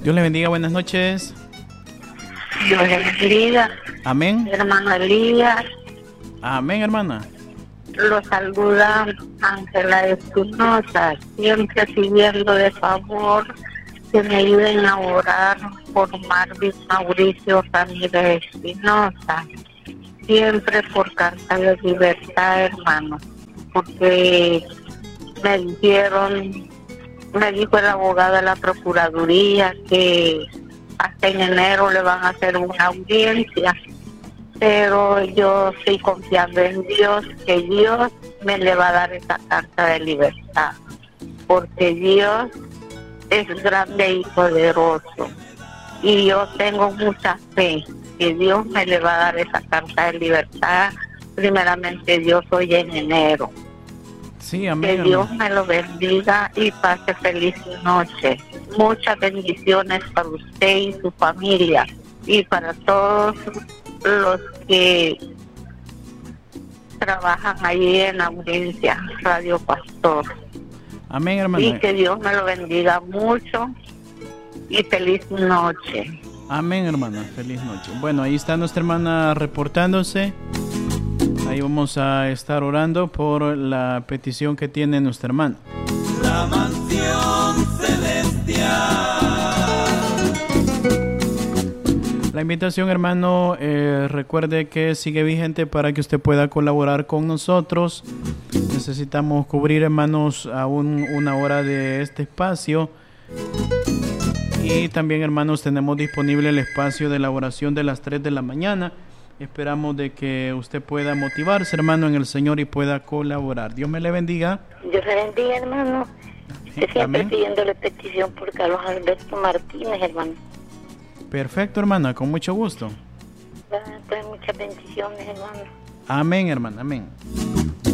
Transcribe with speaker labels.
Speaker 1: Dios le bendiga, buenas noches.
Speaker 2: Dios le bendiga.
Speaker 1: Amén.
Speaker 2: Hermana Elías,
Speaker 1: Amén, hermana.
Speaker 2: lo saluda Ángela Espinosa, siempre pidiendo de favor que me ayuden a orar por Marvin Mauricio Ramírez Espinosa, siempre por carta de libertad, hermano, porque me dijo el abogado de la Procuraduría que hasta en enero le van a hacer una audiencia, pero yo estoy confiando en Dios, que Dios me le va a dar esa carta de libertad, porque Dios es grande y poderoso, y yo tengo mucha fe que Dios me le va a dar esa carta de libertad, primeramente Dios, hoy en enero.
Speaker 1: Sí, amén.
Speaker 2: Que Dios me lo bendiga y pase feliz noche. Muchas bendiciones para usted y su familia y para todos los que trabajan ahí en la audiencia Radio Pastor.
Speaker 1: Amén, hermana.
Speaker 2: Y que Dios me lo bendiga mucho y feliz noche.
Speaker 1: Amén, hermana. Feliz noche. Bueno, ahí está nuestra hermana reportándose. Ahí vamos a estar orando por la petición que tiene nuestra hermana.
Speaker 3: La mansión celestial.
Speaker 1: La invitación, hermano, recuerde que sigue vigente para que usted pueda colaborar con nosotros. Necesitamos cubrir, hermanos, aún una hora de este espacio. Y también, hermanos, tenemos disponible el espacio de la oración de las 3 de la mañana. Esperamos de que usted pueda motivarse, hermano, en el Señor y pueda colaborar. Dios me le bendiga.
Speaker 2: Dios le bendiga, hermano. Siempre
Speaker 1: Amén.
Speaker 2: pidiéndole petición por Carlos Alberto Martínez, hermano.
Speaker 1: Perfecto, hermana, con mucho gusto.
Speaker 2: Pues muchas bendiciones, hermano.
Speaker 1: Amén, hermana, amén.